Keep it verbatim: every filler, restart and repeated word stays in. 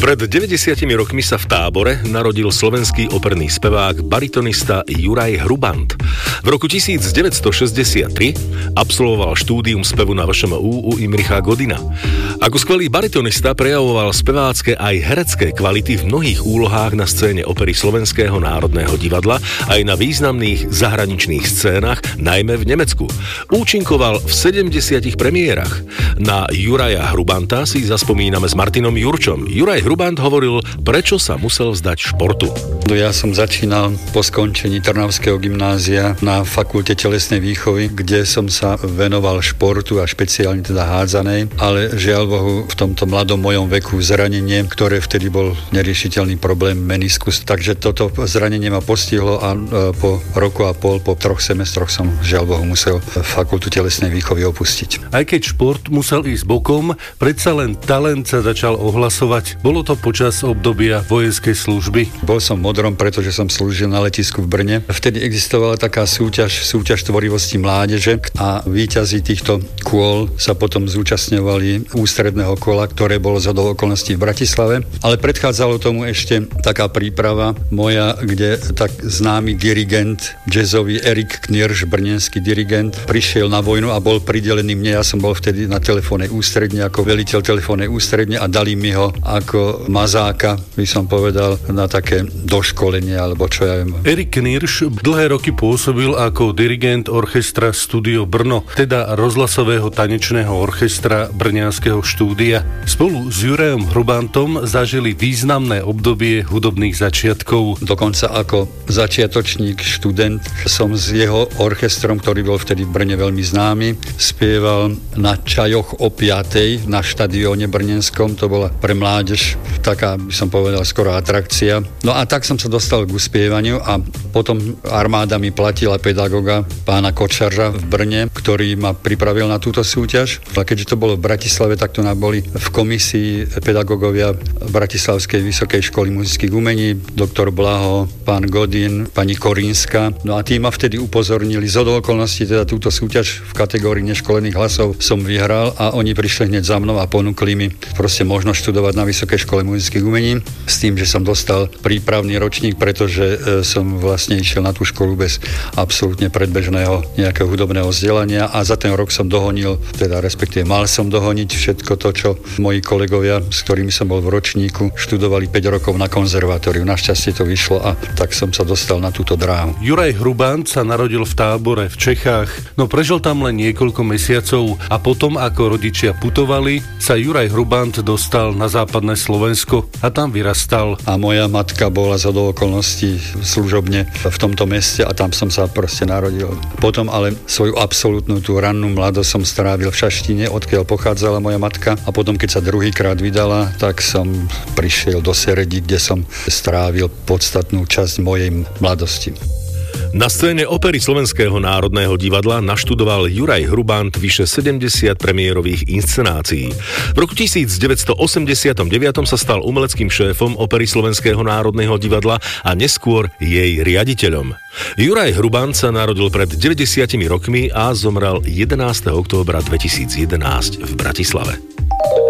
Pred deväťdesiatimi rokmi sa v Tábore narodil slovenský operný spevák, baritonista Juraj Hrubant. V roku devätnásťstošesťdesiattri absolvoval štúdium spevu na vé š em ú u Imricha Godina. Ako skvelý baritonista prejavoval spevácké aj herecké kvality v mnohých úlohách na scéne opery Slovenského národného divadla aj na významných zahraničných scénach, najmä v Nemecku. Účinkoval v sedemdesiatich premiérach. Na Juraja Hrubanta si zaspomíname s Martinom Jurčom. Juraj Hrubant hovoril, prečo sa musel vzdať športu. Ja som začínal po skončení Trnavského gymnázia na fakulte telesnej výchovy, kde som sa venoval športu a špeciálne teda hádzanej, ale žiaľ Bohu v tomto mladom mojom veku zranenie, ktoré vtedy bol neriešiteľný problém meniskus. Takže toto zranenie ma postihlo a po roku a pol, po troch semestroch som žiaľ Bohu musel fakultu telesnej výchovy opustiť. Aj keď šport musel ísť bokom, predsa len talent sa začal ohlasovať. Bolo to počas obdobia vojenskej služby? Bol som modrom, pretože som slúžil na letisku v Brne. Vtedy existovala taká súťaž, súťaž tvorivosti mládeže a víťazi týchto kôl sa potom zúčastňovali ústredného kola, ktoré bolo zhodou okolností v Bratislave. Ale predchádzalo tomu ešte taká príprava moja, kde tak známy dirigent jazzový Erik Knirsch, brněnský dirigent, prišiel na vojnu a bol pridelený mne. Ja som bol vtedy na telefónnej ústredne ako veliteľ telefónnej ústredne a dali mi ho ako mazáka, by som povedal, na také doškolenie, alebo čo ja viem. Erik Knirsch dlhé roky pôsobil ako dirigent orchestra Studio Brno, teda rozhlasového tanečného orchestra Brňanského štúdia. Spolu s Jurajom Hrubantom zažili významné obdobie hudobných začiatkov. Dokonca ako začiatočník, študent som s jeho orchestrom, ktorý bol vtedy v Brne veľmi známy, spieval na čajoch o piatej na štadióne brnenskom. To bola pre mládež taká, by som povedal, skoro atrakcia. No a tak som sa dostal k uspievaniu a potom armáda mi platila pedagoga pána Kočarža v Brne, ktorý ma pripravil na túto súťaž. A keďže to bolo v Bratislave, tak to boli v komisii pedagógovia Bratislavskej vysokej školy muzických umení, doktor Blaho, pán Godin, pani Korínska. No a tí ma vtedy upozornili, z okolností teda túto súťaž v kategórii neškolených hlasov som vyhral a oni prišli hneď za mnou a ponúkli mi proste možnosť študovať na Vysokej škole muzických umení s tým, že som dostal prípravný ročník, pretože e, som vlastne išiel na tú školu bez absolútne predbežného nejakého hudobného vzdelania a za ten rok som dohonil, teda respektíve mal som dohoniť všetko to, čo moji kolegovia, s ktorými som bol v ročníku, študovali päť rokov na konzervatóriu. Našťastie to vyšlo a tak som sa dostal na túto dráhu. Juraj Hrubant sa narodil v Tábore v Čechách, no prežil tam len niekoľko mesiacov a potom, ako rodičia putovali, sa Juraj Hrubant dostal na západné Slovensko a tam vyrastal. A moja matka bola za do okolností služobne v tomto meste a tam som sa proste narodil. Potom ale svoju absolútnu tú rannú mladosť som strávil v Šaštine, odkiaľ pochádzala moja matka a potom, keď sa druhýkrát vydala, tak som prišiel do Seredi, kde som strávil podstatnú časť mojej mladosti. Na scéne opery Slovenského národného divadla naštudoval Juraj Hrubant vyše sedemdesiat premiérových inscenácií. V roku devätnásťstoosemdesiatdeväť sa stal umeleckým šéfom opery Slovenského národného divadla a neskôr jej riaditeľom. Juraj Hrubant sa narodil pred deväťdesiatimi rokmi a zomrel jedenásteho októbra dvetisícjedenásť v Bratislave.